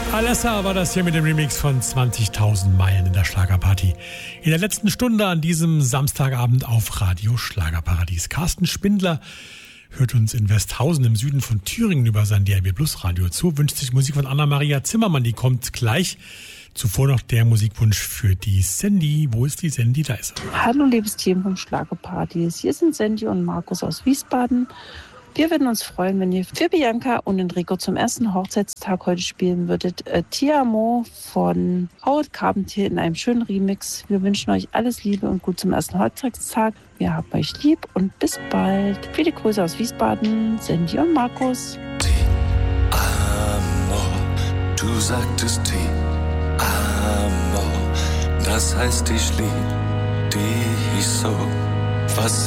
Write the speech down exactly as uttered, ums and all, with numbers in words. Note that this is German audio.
Alessa war das hier mit dem Remix von zwanzigtausend Meilen in der Schlagerparty. In der letzten Stunde an diesem Samstagabend auf Radio Schlagerparadies. Carsten Spindler hört uns in Westhausen im Süden von Thüringen über sein D A B Plus Radio zu, wünscht sich Musik von Anna-Maria Zimmermann, die kommt gleich. Zuvor noch der Musikwunsch für die Sandy. Wo ist die Sandy? Da ist er. Hallo liebes Team von Schlagerpartys, hier sind Sandy und Markus aus Wiesbaden. Wir würden uns freuen, wenn ihr für Bianca und Enrico zum ersten Hochzeitstag heute spielen würdet. Äh, Ti Amo von Howard Carpentier in einem schönen Remix. Wir wünschen euch alles Liebe und gut zum ersten Hochzeitstag. Wir haben euch lieb und bis bald. Viele Grüße aus Wiesbaden, Sandy und Markus. Ti Amo, du sagtest Ti Amo, das heißt ich lieb dich so. Was